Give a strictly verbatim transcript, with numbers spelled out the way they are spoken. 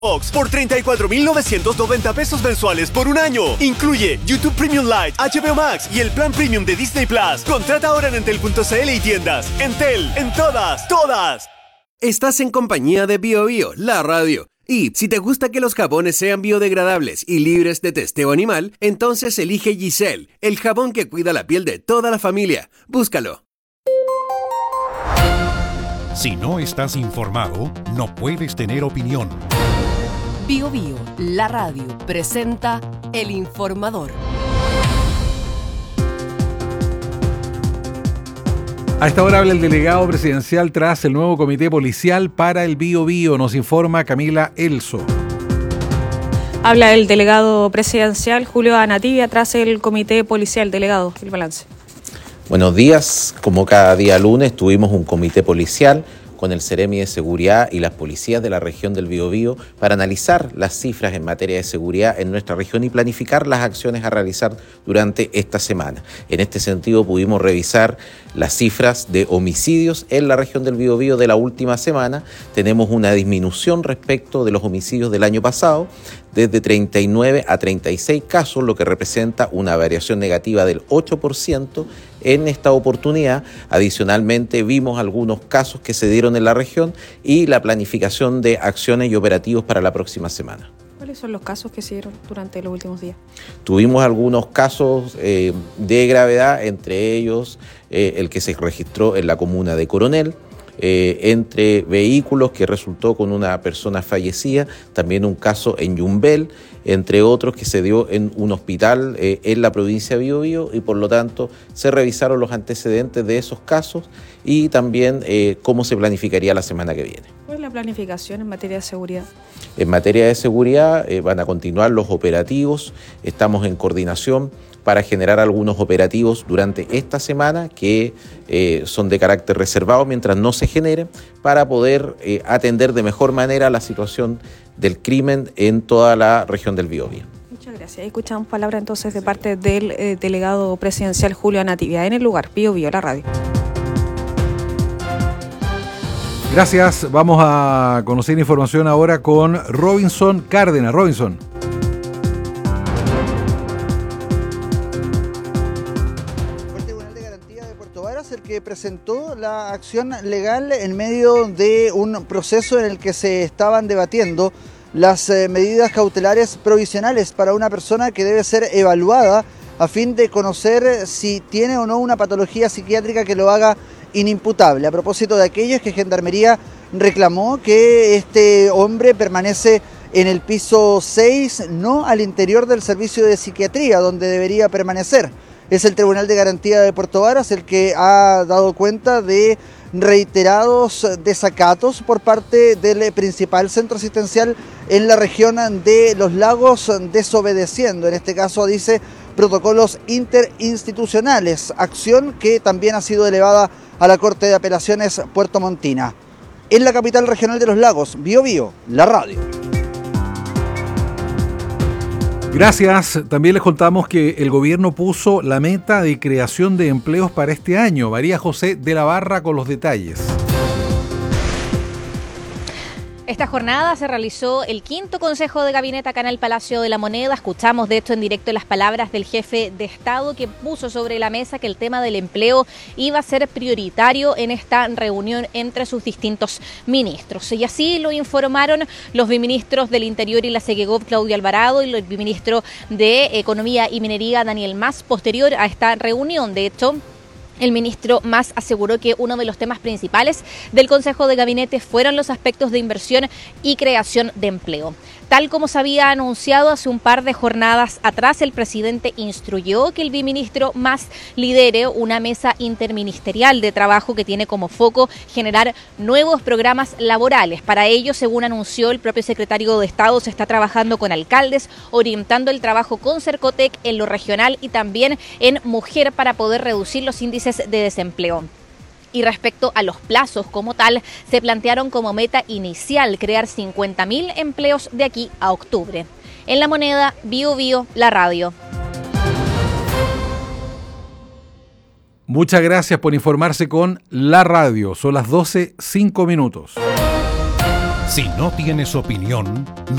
Fox por treinta y cuatro mil novecientos noventa pesos mensuales por un año. Incluye YouTube Premium Lite, H B O Max y el plan Premium de Disney Plus. Contrata ahora en entel punto c l y tiendas. Entel, en todas, todas. Estás en compañía de Bio Bio, la radio. Y si te gusta que los jabones sean biodegradables y libres de testeo animal, entonces elige Giselle, el jabón que cuida la piel de toda la familia. Búscalo. Si no estás informado, no puedes tener opinión. Bio Bio, la radio, presenta El Informador. A esta hora habla el delegado presidencial tras el nuevo comité policial para el Bio Bio. Nos informa Camila Elso. Habla el delegado presidencial Julio Anativia tras el comité policial. Delegado, el balance. Buenos días. Como cada día lunes tuvimos un comité policial con el Seremi de Seguridad y las policías de la región del Biobío para analizar las cifras en materia de seguridad en nuestra región y planificar las acciones a realizar durante esta semana. En este sentido pudimos revisar las cifras de homicidios en la región del Biobío de la última semana. Tenemos una disminución respecto de los homicidios del año pasado, desde treinta y nueve a treinta y seis casos, lo que representa una variación negativa del ocho por ciento en esta oportunidad. Adicionalmente, vimos algunos casos que se dieron en la región y la planificación de acciones y operativos para la próxima semana. ¿Cuáles son los casos que se dieron durante los últimos días? Tuvimos algunos casos eh, de gravedad, entre ellos eh, el que se registró en la comuna de Coronel, Eh, entre vehículos que resultó con una persona fallecida, también un caso en Yumbel, entre otros que se dio en un hospital eh, en la provincia de Biobío, y por lo tanto se revisaron los antecedentes de esos casos y también eh, cómo se planificaría la semana que viene. ¿Cuál es la planificación en materia de seguridad? En materia de seguridad eh, van a continuar los operativos, estamos en coordinación para generar algunos operativos durante esta semana que eh, son de carácter reservado mientras no se generen, para poder eh, atender de mejor manera la situación del crimen en toda la región del Biobío. Muchas gracias. Escuchamos palabras entonces de parte del eh, delegado presidencial Julio Anativia. En el lugar, Bio Bio, la radio. Gracias. Vamos a conocer información ahora con Robinson Cárdenas. Robinson. El que presentó la acción legal en medio de un proceso en el que se estaban debatiendo las eh, medidas cautelares provisionales para una persona que debe ser evaluada a fin de conocer si tiene o no una patología psiquiátrica que lo haga inimputable. A propósito de aquellos que Gendarmería reclamó que este hombre permanece en el piso seis, no al interior del servicio de psiquiatría donde debería permanecer. Es el Tribunal de Garantía de Puerto Varas el que ha dado cuenta de reiterados desacatos por parte del principal centro asistencial en la región de Los Lagos, desobedeciendo, en este caso dice, protocolos interinstitucionales, acción que también ha sido elevada a la Corte de Apelaciones Puerto Montina. En la capital regional de Los Lagos, Bio Bio, la radio. Gracias. También les contamos que el gobierno puso la meta de creación de empleos para este año. María José de la Barra con los detalles. Esta jornada se realizó el quinto Consejo de Gabinete acá en el Palacio de la Moneda. Escuchamos de esto en directo las palabras del jefe de Estado, que puso sobre la mesa que el tema del empleo iba a ser prioritario en esta reunión entre sus distintos ministros. Y así lo informaron los biministros del Interior y la Segegov, Claudio Alvarado, y el biministro de Economía y Minería, Daniel Mas, posterior a esta reunión. De hecho, el ministro Mas aseguró que uno de los temas principales del Consejo de Gabinete fueron los aspectos de inversión y creación de empleo. Tal como se había anunciado hace un par de jornadas atrás, el presidente instruyó que el biministro Mas lidere una mesa interministerial de trabajo que tiene como foco generar nuevos programas laborales. Para ello, según anunció el propio secretario de Estado, se está trabajando con alcaldes, orientando el trabajo con Cercotec en lo regional y también en mujer para poder reducir los índices de desempleo. Y respecto a los plazos como tal, se plantearon como meta inicial crear cincuenta mil empleos de aquí a octubre. En La Moneda, Bio Bio, la radio. Muchas gracias por informarse con la radio. Son las doce, cinco minutos. Si no tienes opinión,